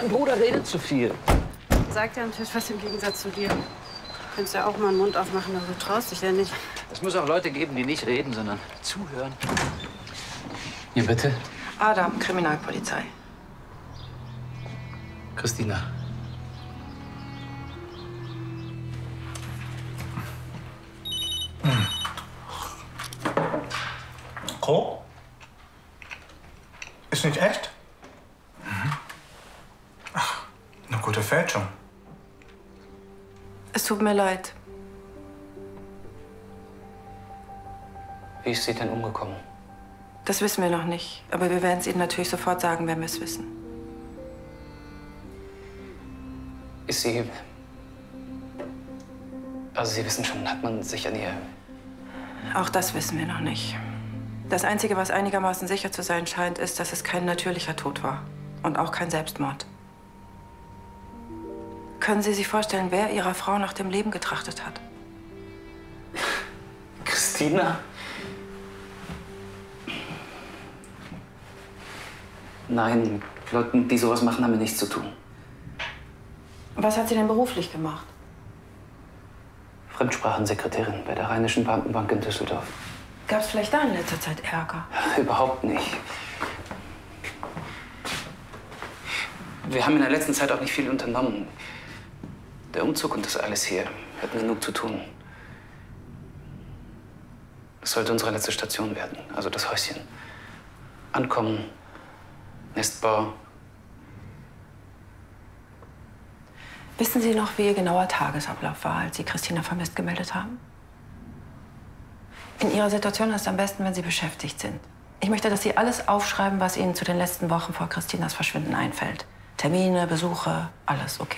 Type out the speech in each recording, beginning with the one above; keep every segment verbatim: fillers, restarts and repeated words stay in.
Dein Bruder redet zu viel. Sagt ja natürlich was im Gegensatz zu dir. Du könntest ja auch mal den Mund aufmachen, aber du traust dich ja nicht. Es muss auch Leute geben, die nicht reden, sondern zuhören. Hier, bitte. Adam, Kriminalpolizei. Christina. Co? Ist nicht echt? Mhm. Ach, eine gute Fälschung. Es tut mir leid. Wie ist sie denn umgekommen? Das wissen wir noch nicht. Aber wir werden es Ihnen natürlich sofort sagen, wenn wir es wissen. Ist sie... Also Sie wissen schon, hat man sich an ihr... Auch das wissen wir noch nicht. Das Einzige, was einigermaßen sicher zu sein scheint, ist, dass es kein natürlicher Tod war. Und auch kein Selbstmord. Können Sie sich vorstellen, wer Ihrer Frau nach dem Leben getrachtet hat? Christina? Nein, mit Leuten, die sowas machen, haben wir nichts zu tun. Was hat sie denn beruflich gemacht? Fremdsprachensekretärin bei der Rheinischen Beamtenbank in Düsseldorf. Gab es vielleicht da in letzter Zeit Ärger? Überhaupt nicht. Wir haben in der letzten Zeit auch nicht viel unternommen. Der Umzug und das alles hier hatten genug zu tun. Das sollte unsere letzte Station werden, also das Häuschen. Ankommen, Nestbau. Wissen Sie noch, wie Ihr genauer Tagesablauf war, als Sie Christina vermisst gemeldet haben? In Ihrer Situation ist es am besten, wenn Sie beschäftigt sind. Ich möchte, dass Sie alles aufschreiben, was Ihnen zu den letzten Wochen vor Christinas Verschwinden einfällt. Termine, Besuche, alles, okay?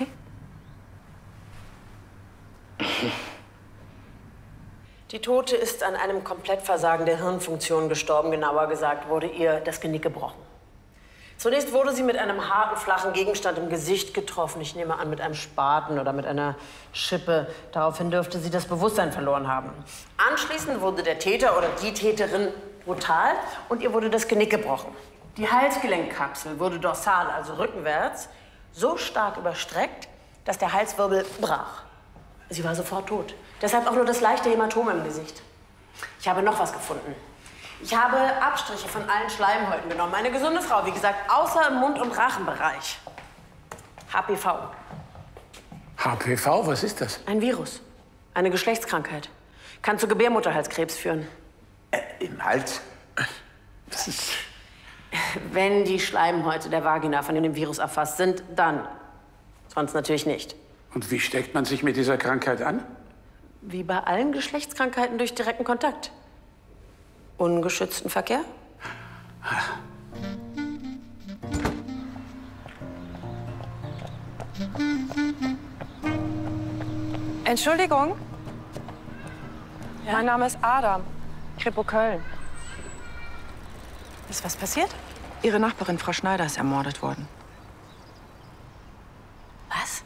Die Tote ist an einem Komplettversagen der Hirnfunktion gestorben. Genauer gesagt wurde ihr das Genick gebrochen. Zunächst wurde sie mit einem harten, flachen Gegenstand im Gesicht getroffen. Ich nehme an, mit einem Spaten oder mit einer Schippe. Daraufhin dürfte sie das Bewusstsein verloren haben. Anschließend wurde der Täter oder die Täterin brutal und ihr wurde das Genick gebrochen. Die Halsgelenkkapsel wurde dorsal, also rückenwärts, so stark überstreckt, dass der Halswirbel brach. Sie war sofort tot. Deshalb auch nur das leichte Hämatom im Gesicht. Ich habe noch was gefunden. Ich habe Abstriche von allen Schleimhäuten genommen. Eine gesunde Frau, wie gesagt, außer im Mund- und Rachenbereich. H P V. H P V, was ist das? Ein Virus. Eine Geschlechtskrankheit. Kann zu Gebärmutterhalskrebs führen. Äh, Im Hals? Das ist... Wenn die Schleimhäute der Vagina von dem Virus erfasst sind, dann. Sonst natürlich nicht. Und wie steckt man sich mit dieser Krankheit an? Wie bei allen Geschlechtskrankheiten durch direkten Kontakt. Ungeschützten Verkehr? Entschuldigung. Ja? Mein Name ist Adam. Kripo Köln. Ist was passiert? Ihre Nachbarin, Frau Schneider, ist ermordet worden. Was?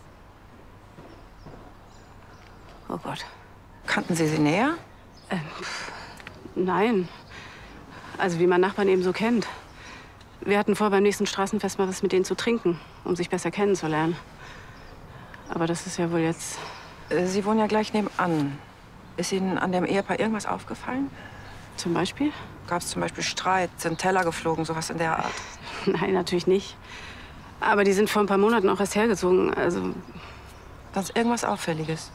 Oh Gott. Kannten Sie sie näher? Ähm, nein. Also wie man Nachbarn eben so kennt. Wir hatten vor, beim nächsten Straßenfest mal was mit denen zu trinken, um sich besser kennenzulernen. Aber das ist ja wohl jetzt... Sie wohnen ja gleich nebenan. Ist Ihnen an dem Ehepaar irgendwas aufgefallen? Zum Beispiel? Gab es zum Beispiel Streit? Sind Teller geflogen? Sowas in der Art? Nein, natürlich nicht. Aber die sind vor ein paar Monaten auch erst hergezogen. Also... Sonst irgendwas Auffälliges?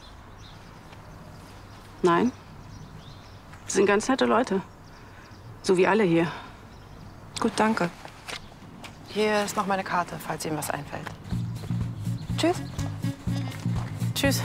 Nein. Das sind ganz nette Leute. So wie alle hier. Gut, danke. Hier ist noch meine Karte, falls Ihnen was einfällt. Tschüss. Tschüss.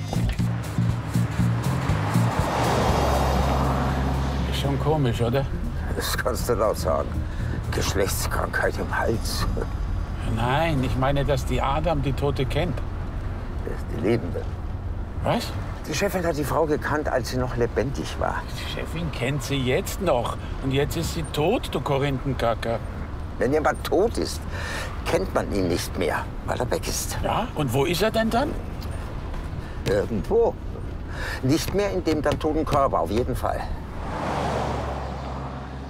Ist schon komisch, oder? Das kannst du laut sagen. Geschlechtskrankheit im Hals. Nein, ich meine, dass die Adam die Tote kennt. Die Lebende. Was? Die Chefin hat die Frau gekannt, als sie noch lebendig war. Die Chefin kennt sie jetzt noch. Und jetzt ist sie tot, du Korinthenkacker. Wenn jemand tot ist, kennt man ihn nicht mehr, weil er weg ist. Ja? Und wo ist er denn dann? Irgendwo. Nicht mehr in dem dann toten Körper, auf jeden Fall.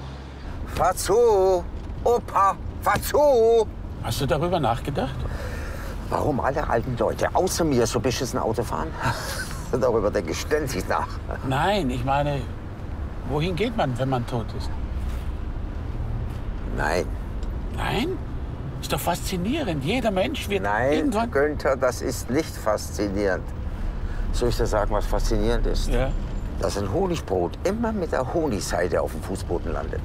Fahr zu! Opa, fahr zu! Hast du darüber nachgedacht? Warum alle alten Leute außer mir so beschissen Auto fahren? Darüber denke ich ständig nach. Nein, ich meine, wohin geht man, wenn man tot ist? Nein. Nein? Ist doch faszinierend. Jeder Mensch wird Nein, irgendwann... Günther, das ist nicht faszinierend. Soll ich dir sagen, was faszinierend ist? Ja. Dass ein Honigbrot immer mit der Honigseite auf dem Fußboden landet.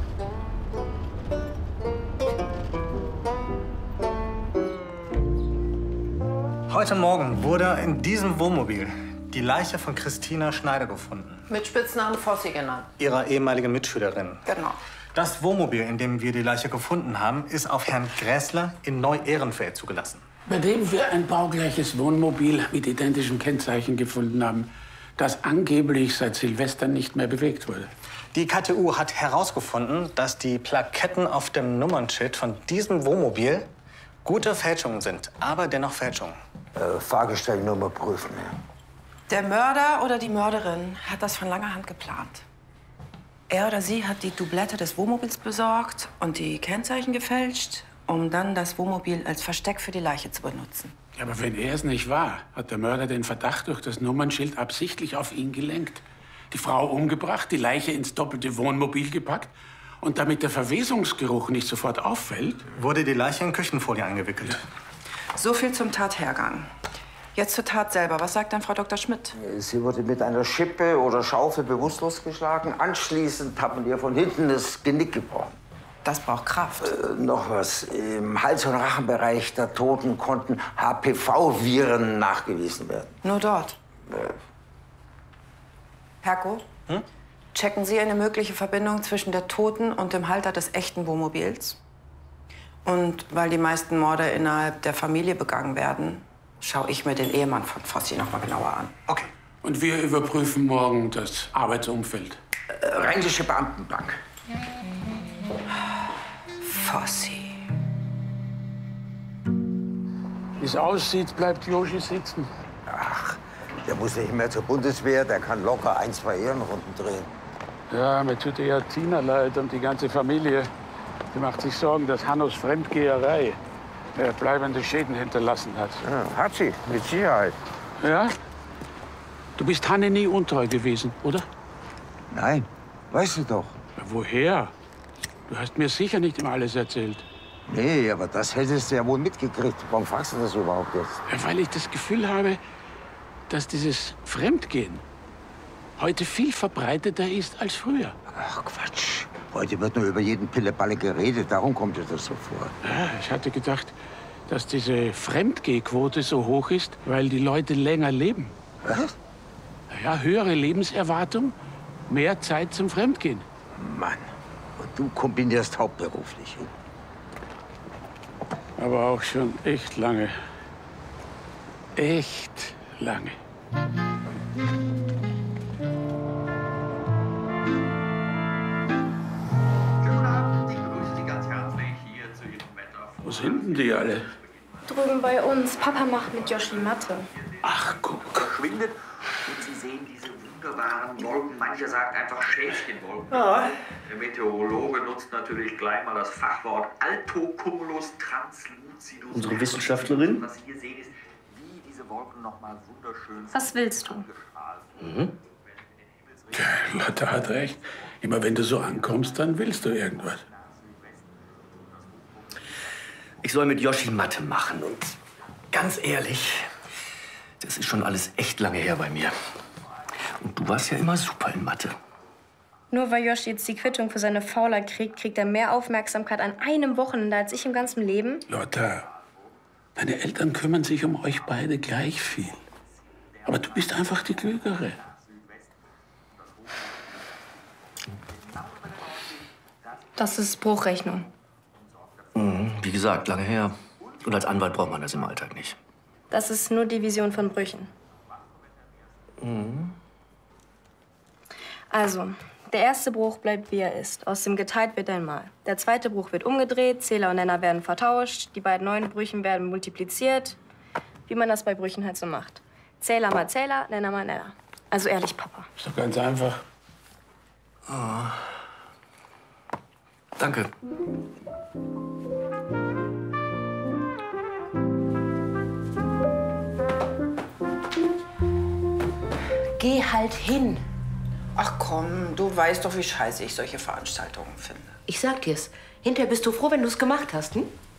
Heute Morgen wurde in diesem Wohnmobil die Leiche von Christina Schneider gefunden. Mit Spitznamen Fossi genannt. Ihrer ehemaligen Mitschülerin. Genau. Das Wohnmobil, in dem wir die Leiche gefunden haben, ist auf Herrn Gräßler in Neu-Ehrenfeld zugelassen. Bei dem wir ein baugleiches Wohnmobil mit identischen Kennzeichen gefunden haben, das angeblich seit Silvester nicht mehr bewegt wurde. Die K T U hat herausgefunden, dass die Plaketten auf dem Nummernschild von diesem Wohnmobil gute Fälschungen sind, aber dennoch Fälschungen. Äh, Fahrgestellnummer prüfen. Der Mörder oder die Mörderin hat das von langer Hand geplant. Er oder sie hat die Doublette des Wohnmobils besorgt und die Kennzeichen gefälscht, um dann das Wohnmobil als Versteck für die Leiche zu benutzen. Ja, aber wenn er es nicht war, hat der Mörder den Verdacht durch das Nummernschild absichtlich auf ihn gelenkt. Die Frau umgebracht, die Leiche ins doppelte Wohnmobil gepackt und damit der Verwesungsgeruch nicht sofort auffällt. Wurde die Leiche in Küchenfolie eingewickelt. So viel zum Tathergang. Jetzt zur Tat selber. Was sagt dann Frau Doktor Schmidt? Sie wurde mit einer Schippe oder Schaufel bewusstlos geschlagen. Anschließend hat man ihr von hinten das Genick gebrochen. Das braucht Kraft. Äh, noch was. Im Hals- und Rachenbereich der Toten konnten H P V-Viren nachgewiesen werden. Nur dort. Äh, Herko, hm? Checken Sie eine mögliche Verbindung zwischen der Toten und dem Halter des echten Wohnmobils? Und weil die meisten Morde innerhalb der Familie begangen werden, schaue ich mir den Ehemann von Fossi noch mal genauer an. Okay. Und wir überprüfen morgen das Arbeitsumfeld. äh, Rheinische Beamtenbank. Fossi. Wie es aussieht, bleibt Joshi sitzen. Ach, der muss nicht mehr zur Bundeswehr. Der kann locker ein, zwei Ehrenrunden drehen. Ja, mir tut ja Tina leid und die ganze Familie. Die macht sich Sorgen, dass Hannos Fremdgeherei äh, bleibende Schäden hinterlassen hat. Ja, hat sie, mit Sicherheit. Ja? Du bist Hanne nie untreu gewesen, oder? Nein, weißt du doch. Ja, woher? Du hast mir sicher nicht immer alles erzählt. Nee, aber das hättest du ja wohl mitgekriegt. Warum fragst du das überhaupt jetzt? Ja, weil ich das Gefühl habe, dass dieses Fremdgehen heute viel verbreiteter ist als früher. Ach, Quatsch. Heute wird nur über jeden Pilleballe geredet. Darum kommt dir das so vor. Ja, ich hatte gedacht, dass diese Fremdgehquote so hoch ist, weil die Leute länger leben. Was? Ja, höhere Lebenserwartung, mehr Zeit zum Fremdgehen. Mann, und du kombinierst hauptberuflich. Aber auch schon echt lange. Echt lange. Wo sind denn die alle? Drüben bei uns. Papa macht mit Joshi Mathe. Ach, guck. Verschwindet und Sie sehen diese wunderbaren Wolken. Manche sagen einfach Schäfchenwolken. Ja. Der Meteorologe nutzt natürlich gleich mal das Fachwort Altocumulus translucidus. Unsere Wissenschaftlerin? Was Sie hier sehen, ist, wie diese Wolken noch mal wunderschön. Was willst du? Mhm. Tja, Lotte hat recht. Immer wenn du so ankommst, dann willst du irgendwas. Ich soll mit Joshi Mathe machen und ganz ehrlich, das ist schon alles echt lange her bei mir. Und du warst ja immer super in Mathe. Nur weil Joshi jetzt die Quittung für seine Faulheit kriegt, kriegt er mehr Aufmerksamkeit an einem Wochenende als ich im ganzen Leben. Lotta, deine Eltern kümmern sich um euch beide gleich viel. Aber du bist einfach die Klügere. Das ist Bruchrechnung. Mhm, wie gesagt, lange her. Und als Anwalt braucht man das im Alltag nicht. Das ist nur Division von Brüchen. Mhm. Also, der erste Bruch bleibt, wie er ist. Aus dem geteilt wird ein Mal. Der zweite Bruch wird umgedreht, Zähler und Nenner werden vertauscht, die beiden neuen Brüchen werden multipliziert, wie man das bei Brüchen halt so macht. Zähler mal Zähler, Nenner mal Nenner. Also ehrlich, Papa. Ist doch ganz einfach. Oh. Danke. Geh halt hin. Ach komm, du weißt doch, wie scheiße ich solche Veranstaltungen finde. Ich sag dir's. Hinterher bist du froh, wenn du's gemacht hast, hm?